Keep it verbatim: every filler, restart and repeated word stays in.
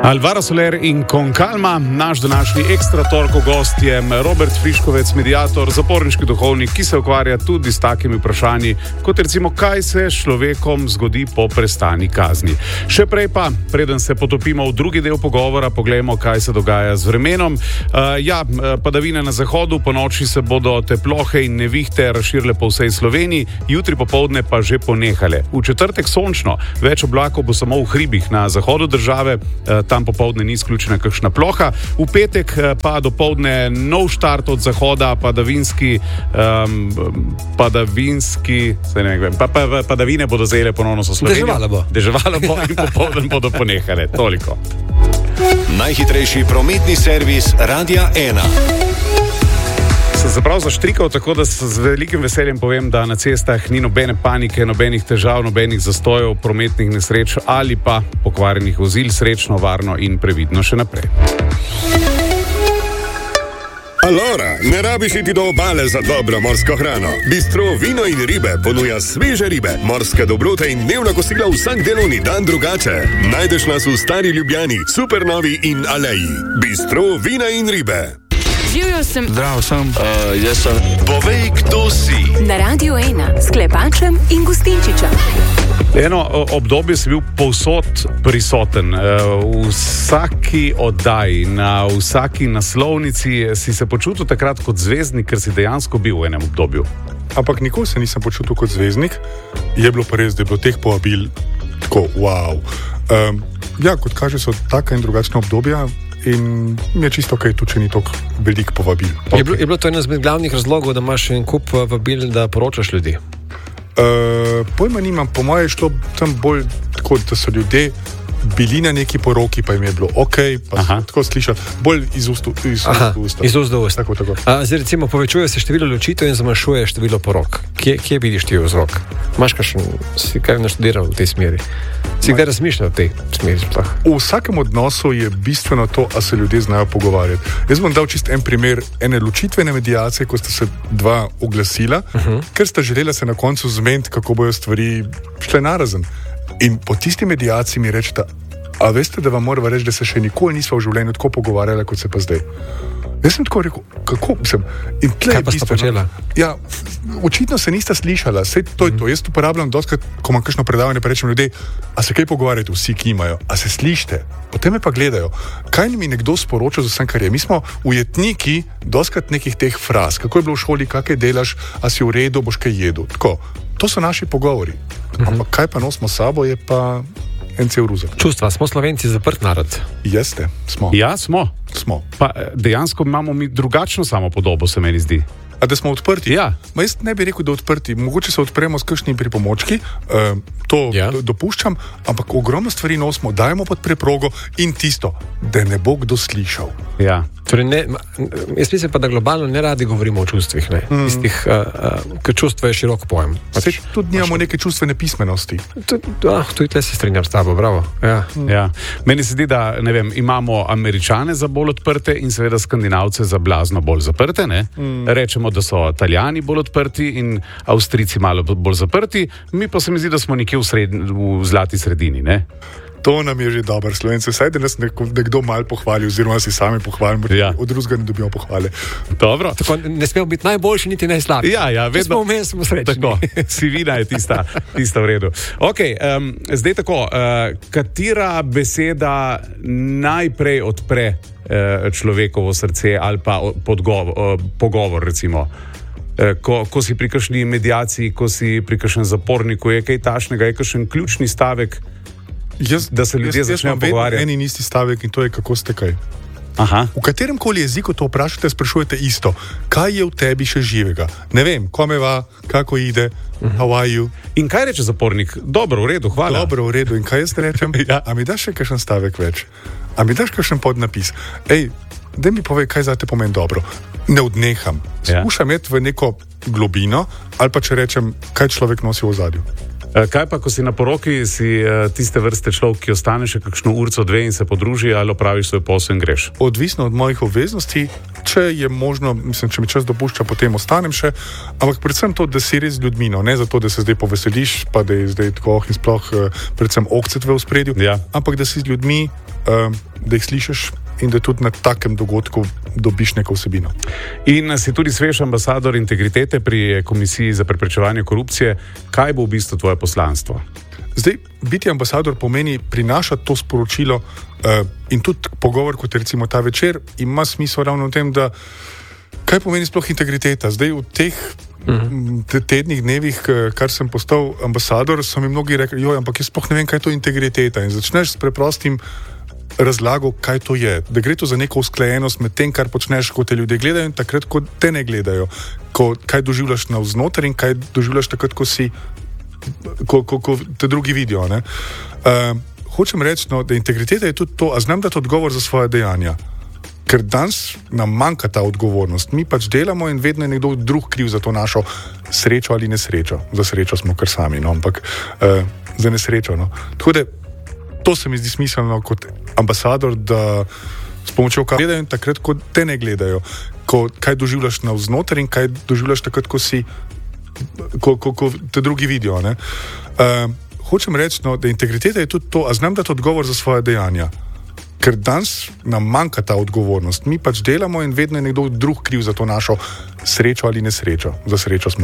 Alvaro Soler in Con Calma, naš današnji ekstra torko gost je Robert Friškovec, mediator, zaporniški duhovnik, ki se ukvarja tudi s takimi vprašanji, kot recimo, kaj se s človekom zgodi po prestani kazni. Še prej pa, preden se potopimo v drugi del pogovora, poglejmo, kaj se dogaja z vremenom. Uh, ja, padavine na zahodu, po noči se bodo teplohe in nevihte razširile po vsej Sloveniji, jutri popoldne pa že ponehale. V četrtek sončno, več oblakov bo samo v hribih na zahodu države, uh, tam popoldne ni izključena kakšna ploha. V petek pa dopoldne nov štart od zahoda, padavinski, um, padavinski, se ne vem, pa, pa, padavine bodo zajele ponovno so Slovenijo. Deževalo bo. Deževalo bo in popoldne bodo ponehale. Toliko. Najhitrejši prometni servis Radia ena. Sem se prav zaštrikal, tako da z velikim veseljem povem, da na cestah ni nobene panike, nobenih težav, nobenih zastojev, prometnih nesreč ali pa pokvarjenih vozil. Srečno, varno in previdno še naprej. Alora, ne rabiš iti do obale za dobro morsko hrano. Bistro Vino in ribe ponuja sveže ribe, morske dobrote in dnevna kosila vsak delovni dan drugače. Najdeš nas v Stari Ljubljani, Supernovi in Aleji. Bistro Vina in ribe. Živjo sem. Zdravo sem. Uh, jaz sem. Povej, kdo si. Na Radiu ena s Klepačem in Gustinčičem. Eno obdobje si bil povsod prisoten. V vsaki oddaji, na vsaki naslovnici si se počutil takrat kot zvezdnik, ker si dejansko bil v enem obdobju. Ampak nikoli se nisem počutil kot zvezdnik. Je bilo pa res, da je bilo teh povabil tako, wow. Um, ja, kot kaže, so taka in drugačna obdobja. In mi je čisto, kaj tu, če ni toliko velik povabil. Okay. Je, bilo, je bilo to eno izmed glavnih razlogov, da imaš en kup vabil, da poročaš ljudi? Uh, pojma nimam, po moje je šlo tam bolj tako, da so ljudje bili na neki poroki, pa jim je bilo ok, pa tako slišati, bolj iz ust v usta. Iz ust v usta. Tako, tako. A, zdaj recimo povečuje se število ločitev in zmanjšuje število porok. Kje, kje vidiš ti vzrok? Imaš kakšen, si kaj naštudiral v tej smeri? Si kdaj razmišljal v tej smeri? V vsakem odnosu je bistveno to, a se ljudje znajo pogovarjati. Jaz bom dal čist en primer ene ločitvene mediacije, ko sta se dva oglasila, uh-huh. ker sta želela se na koncu zmeniti, kako bojo stvari šle narazen. In po tisti medijaciji mi rečeta, a veste, da vam morava reči, da se še nikoli nisva v življenju tako pogovarjala, kot se pa zdaj. Jaz sem tako rekel, kako sem? In tle kaj pa sta počela? Ja, očitno se nista slišala, sej to je to. Jaz uporabljam dostkrat, ko imam kakšno predavanje, pa rečem ljudje, a se kaj pogovarjate vsi, ki imajo, a se slište? Potem me pa gledajo, kaj mi nekdo sporoča z vsem, kar je. Mi smo ujetniki dostkrat nekih teh fraz, kako je bilo v šoli, kaj delaš, a si v redu, boš kaj jedel. Tako, to so naši pogovori. Uh-huh. Ampak kaj pa nosimo sabo, je pa en cel ruzak. Čustva, smo Slovenci zaprt narod. Jeste, smo. Ja, smo. Smo. Pa dejansko imamo mi drugačno samopodobo, se meni zdi. A da smo odprti? Ja. Ma jaz ne bi rekel, da odprti. Mogoče se odpremo s kakšnimi pripomočki, uh, to ja. do, dopuščam, ampak ogromno stvari nosimo, dajemo pod preprogo in tisto, da ne bo kdo slišal. Ja. Torej ne, jaz mislim pa, da globalno ne radi govorimo o čustvih, ne. Mm. Istih, uh, uh, ker čustvo je širok pojem. Pač, Se tudi nimamo neke čustvene pismenosti. Ah, tudi tle se strinjam s tabo, bravo. Ja. Mm. Ja. Meni se zdi, da ne vem, imamo Američane za bolj odprte in seveda Skandinavce za blazno bolj zaprte, ne. Mm. Rečemo, da so Italijani bolj odprti in Avstrijci malo bolj zaprti, mi pa se mi zdi, da smo nekje v, sred, v zlati sredini, ne. To nam je že dober, Slovenci. Vsaj, da nas nekdo malo pohvali, oziroma si sami pohvalimo, ja. Od drugega ne dobimo pohvale. Dobro. Tako, ne smemo biti najboljši, niti najslabši. Ja, ja, vedno. Smo vmes, smo srečni. Tako, sivina je tista, tista v redu. Ok, um, zdaj tako, uh, katera beseda najprej odpre uh, človekovo srce ali pa podgovor, uh, pogovor, recimo? Uh, ko, ko si pri kakšni mediaciji, ko si pri kakšnem zaporniku, je kaj tašnega, je kakšen ključni stavek, Jaz, da se ljudje začnejo pogovarjati. En in isti stavek in to je, kako ste kaj. Aha. V katerem koli jeziku to vprašate, sprašujete isto. Kaj je v tebi še živega? Ne vem, kome va, kako ide, uh-huh. how are you? In kaj reče zapornik? Dobro, v redu, hvala. Dobro, v redu. In kaj jaz rečem? Ja. A mi daš še kakšen stavek več? A mi daš kakšen podnapis? Ej, daj mi povej, kaj zate pomeni dobro. Ne odneham. Skušam ja. iti v neko globino, ali pa če rečem, kaj človek nosi v ozadju. Kaj pa, ko si na poroki, si tiste vrste človek, ki ostane še kakšno urco, dve in se podruži, ali opraviš svoj posel in greš? Odvisno od mojih obveznosti, če je možno, mislim, če mi čas dopušča, potem ostanem še, ampak predvsem to, da si res z ljudmi, no, ne zato, da se zdaj poveseliš, pa da je zdaj tako oh in sploh predvsem okcet v ospredju, ja. Ampak da si z ljudmi, da jih slišiš in da tudi na takem dogodku dobiš neko vsebino. In si tudi svež ambasador integritete pri Komisiji za preprečevanje korupcije. Kaj bo v bistvu tvoje poslanstvo? Zdaj, biti ambasador pomeni prinašati to sporočilo uh, in tudi pogovor, kot recimo ta večer, ima smisel ravno v tem, da kaj pomeni sploh integriteta. Zdaj, v teh uh-huh. tednih, dnevih, kar sem postal ambasador, so mi mnogi rekli, joj, ampak jaz sploh ne vem, kaj je to integriteta. In začneš s preprostim razlago, kaj to je. Da gre to za neko usklajenost med tem, kar počneš, ko te ljudje gledajo in takrat, ko te ne gledajo. Ko, kaj doživljaš navznoter in kaj doživljaš takrat, ko si Ko, ko, ko te drugi vidijo. Ne? Uh, hočem reči, no, da integriteta je tudi to, a znam dati odgovor za svoje dejanja. Ker danes nam manjka ta odgovornost. Mi pač delamo in vedno je nekdo drug kriv za to našo srečo ali nesrečo. Za srečo smo kar sami, no, ampak uh, za nesrečo. No. Tako da to se mi zdi smiselno kot ambasador, da s pomočjo kaj gledajo in takrat, ko te ne gledajo. Ko, kaj doživljaš navznoter in kaj doživljaš takrat, ko si Ko, ko, ko te drugi vidijo. Ne? Uh, hočem reči, no, da integriteta je tudi to, a znam dati odgovor za svoje dejanja. Ker danes nam manjka ta odgovornost. Mi pač delamo in vedno je nekdo drug kriv za to našo srečo ali nesrečo. Za srečo smo